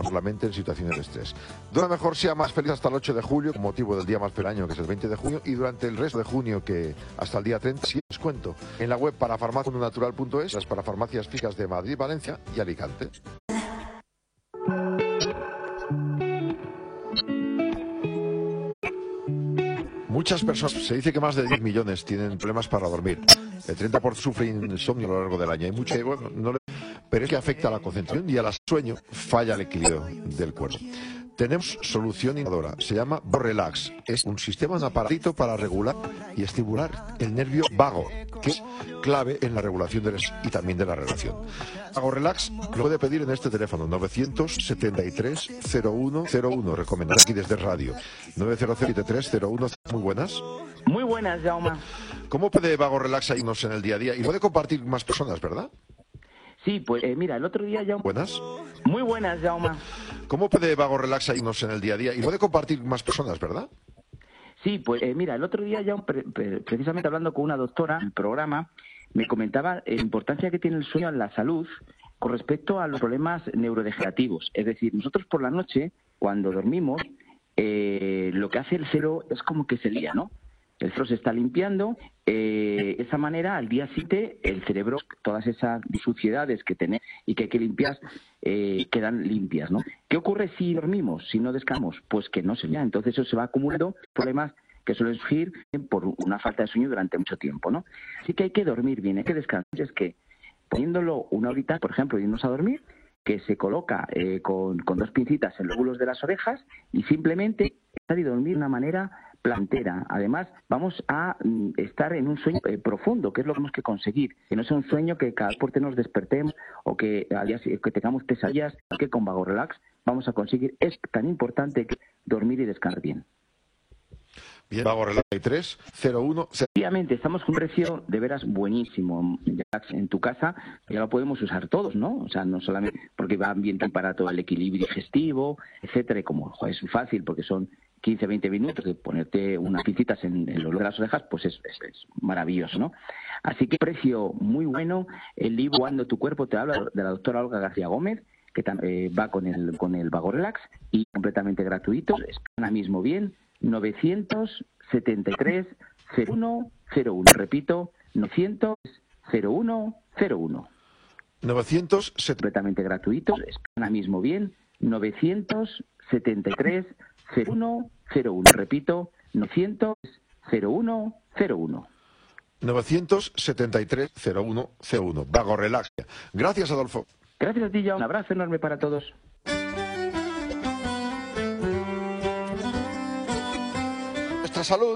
la mente en situaciones de estrés. Donde mejor sea más feliz hasta el 8 de julio, con motivo del día más feliz del año, que es el 20 de junio, y durante el resto de junio, que hasta el día 30, sí descuento. En la web parafarmacianatural.es, las parafarmacias fijas de Madrid, Valencia y Alicante. Muchas personas, se dice que más de 10 millones tienen problemas para dormir. El 30% sufre insomnio a lo largo del año. Hay mucha, bueno, pero es que afecta a la concentración y al sueño, falla el equilibrio del cuerpo. Tenemos solución innovadora, se llama Vago-Relax. Es un sistema, un aparatito para regular y estimular el nervio vago, que es clave en la regulación del estrés y también de la relación. Vago-Relax lo puede pedir en este teléfono, 973-0101, recomendado aquí desde radio, 900-7301. Muy buenas. Muy buenas, Jaume. ¿Cómo puede Vago-Relax ayudarnos en el día a día? Y puede compartir más personas, ¿verdad? Sí, pues mira, el otro día, Jaume... Buenas. Muy buenas, Jaume. ¿Cómo puede Vago-Relax ayudarnos en el día a día? Y puede compartir más personas, ¿verdad? Sí, pues mira, el otro día, Jaume, precisamente hablando con una doctora en el programa, me comentaba la importancia que tiene el sueño en la salud con respecto a los problemas neurodegenerativos. Es decir, nosotros por la noche, cuando dormimos, lo que hace el cerebro es como que se lía, ¿no? El cerebro se está limpiando, de esa manera al día siguiente el cerebro, todas esas suciedades que tenemos y que hay que limpiar, quedan limpias, ¿no? ¿Qué ocurre si dormimos, si no descansamos? Pues que no se lía, entonces eso se va acumulando problemas que suelen surgir por una falta de sueño durante mucho tiempo, ¿no? Así que hay que dormir bien, hay que descansar. Es que poniéndolo una horita, por ejemplo, irnos a dormir, que se coloca con dos pincitas en los lóbulos de las orejas y simplemente estar y dormir de una manera placentera. Además, vamos a estar en un sueño profundo, que es lo que tenemos que conseguir. Que no sea un sueño que cada vez nos despertemos o que tengamos pesadillas, que con Vago-Relax vamos a conseguir. Es tan importante que dormir y descansar bien. Bien, Vago-Relax 301. Obviamente, estamos con un precio de veras buenísimo en tu casa, ya lo podemos usar todos, ¿no? O sea, no solamente porque va bien para todo el equilibrio digestivo, etcétera, y como es fácil porque son 15-20 minutos de ponerte unas pincitas en los de las orejas, pues es maravilloso, ¿no? Así que precio muy bueno. El libro Cuando tu cuerpo te habla, de la doctora Olga García Gómez, que va con el Vago-Relax y completamente gratuito. Ahora mismo bien, 973-0101. Repito, 900-0101. 970. Completamente gratuito. Ahora mismo bien, 973-0101. Repito, 900-0101. 973-0101. Vago-Relax. Gracias, Adolfo. Gracias a ti, ya. Un abrazo enorme para todos. Nuestra salud.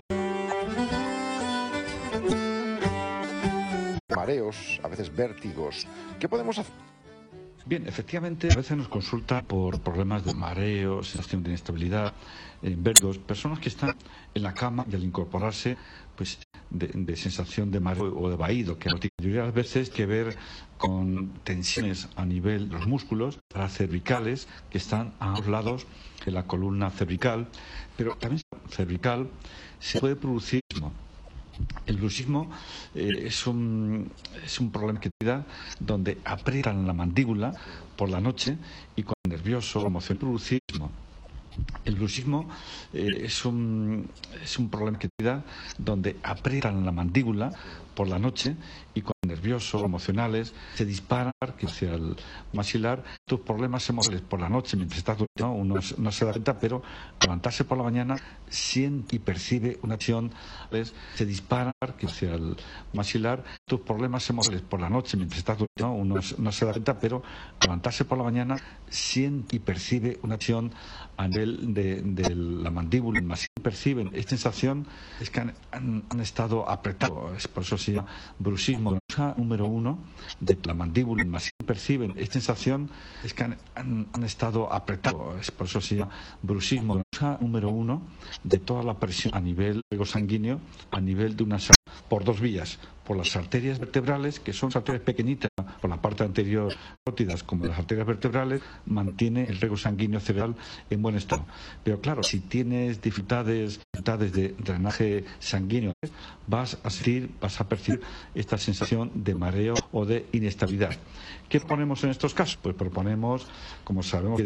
Mareos, a veces vértigos. ¿Qué podemos hacer? Bien, efectivamente, a veces nos consultan por problemas de mareo, sensación de inestabilidad, vértigos, personas que están en la cama y al incorporarse, pues de sensación de mareo o de vaído, que la mayoría de las veces que ver con tensiones a nivel de los músculos cervicales que están a ambos lados de la columna cervical, pero también cervical se puede producir. El bruxismo es un problema que da donde aprietan la mandíbula por la noche y cuando nervioso, emocional, bruxismo. El bruxismo es un problema que da donde aprietan la mandíbula por la noche y cuando nervioso, emocionales, se disparan hacia el maxilar. Tus problemas emocionales por la noche mientras estás durmiendo, uno no se da cuenta, pero levantarse por la mañana siente y percibe una acción, se disparan hacia el maxilar. Tus problemas emocionales por la noche mientras estás durmiendo, uno no se da cuenta, pero levantarse por la mañana siente y percibe una acción a nivel de la mandíbula, perciben esta sensación, es que han estado apretados, por eso se llama bruxismo. Número 1 de la mandíbula, perciben esta sensación, es que han estado apretados, por eso se llama bruxismo. Número 1 de toda la presión a nivel sanguíneo, a nivel de una por dos vías, por las arterias vertebrales, que son arterias pequeñitas, por la parte anterior, rótidas como las arterias vertebrales, mantiene el riego sanguíneo cerebral en buen estado. Pero claro, si tienes dificultades de drenaje sanguíneo, vas a percibir esta sensación de mareo o de inestabilidad. ¿Qué ponemos en estos casos? Pues proponemos, como sabemos,